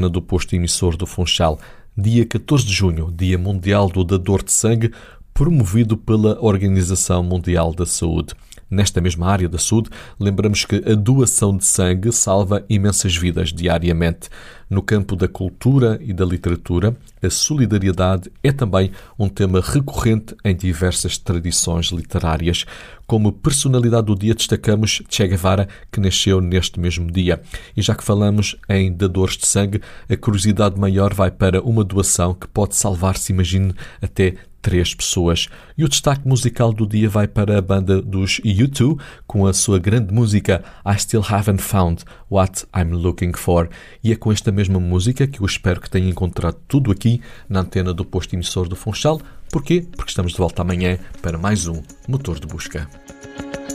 do posto emissor do Funchal, dia 14 de junho, Dia Mundial do Dador de Sangue, promovido pela Organização Mundial da Saúde. Nesta mesma área da saúde, lembramos que a doação de sangue salva imensas vidas diariamente. No campo da cultura e da literatura, a solidariedade é também um tema recorrente em diversas tradições literárias. Como personalidade do dia destacamos Che Guevara, que nasceu neste mesmo dia. E já que falamos em dadores de sangue, a curiosidade maior vai para uma doação que pode salvar, se imagine, até 3 pessoas. E o destaque musical do dia vai para a banda dos U2, com a sua grande música I Still Haven't Found What I'm Looking For. E é com esta mesma música que eu espero que tenha encontrado tudo aqui na antena do posto emissor do Funchal. Porquê? Porque estamos de volta amanhã para mais um Motor de Busca.